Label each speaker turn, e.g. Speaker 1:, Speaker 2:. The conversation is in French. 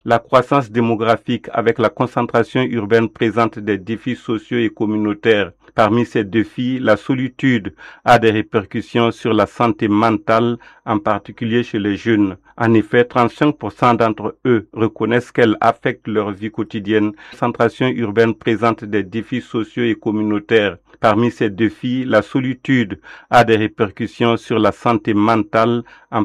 Speaker 1: La croissance démographique avec la concentration urbaine présente des défis sociaux et communautaires. Parmi ces défis, la solitude a des répercussions sur la santé mentale, en particulier chez les jeunes. En effet, 35% d'entre eux reconnaissent qu'elle affecte leur vie quotidienne. La concentration urbaine présente des défis sociaux et communautaires. Parmi ces défis, la solitude a des répercussions sur la santé mentale, en